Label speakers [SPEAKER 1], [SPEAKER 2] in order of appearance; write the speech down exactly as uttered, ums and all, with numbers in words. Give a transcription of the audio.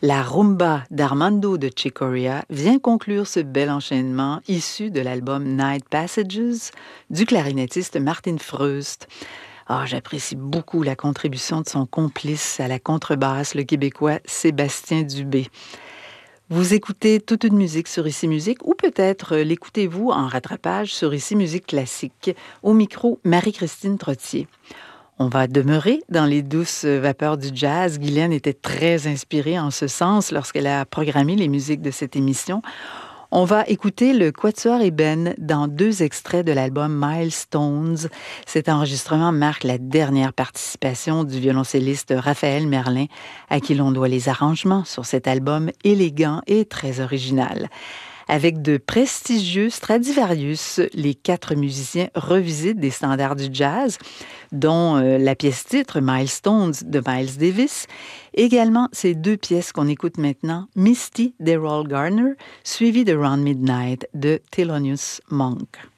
[SPEAKER 1] La rumba d'Armando de Chicoria vient conclure ce bel enchaînement issu de l'album Night Passages du clarinettiste Martin Freust. Ah, j'apprécie beaucoup la contribution de son complice à la contrebasse, le Québécois Sébastien Dubé. Vous écoutez toute une musique sur Ici Musique ou peut-être l'écoutez-vous en rattrapage sur Ici Musique Classique. Au micro, Marie-Christine Trottier. On va demeurer dans les douces vapeurs du jazz. Guylaine était très inspirée en ce sens lorsqu'elle a programmé les musiques de cette émission. On va écouter le Quatuor Eben dans deux extraits de l'album Milestones. Cet enregistrement marque la dernière participation du violoncelliste Raphaël Merlin, à qui l'on doit les arrangements sur cet album élégant et très original. Avec de prestigieux Stradivarius, les quatre musiciens revisitent des standards du jazz, dont euh, la pièce-titre Milestones de Miles Davis. Également, ces deux pièces qu'on écoute maintenant, Misty d'Errol Garner, suivie de Round Midnight de Thelonious Monk.